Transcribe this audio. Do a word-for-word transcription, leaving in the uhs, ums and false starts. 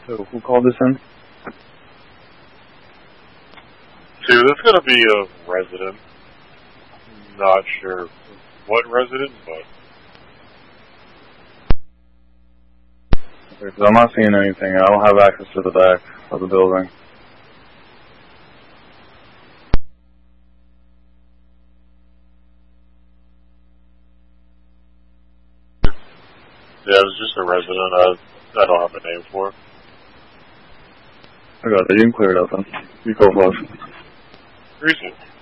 So, who called this in? Dude, that's gonna be a resident. Not sure what resident, but... Okay, 'cause I'm not seeing anything. I don't have access to the back of the building. Yeah, it was just a resident. I, I don't have a name for it. I got it. You can clear it up then. You go, boss. Reason.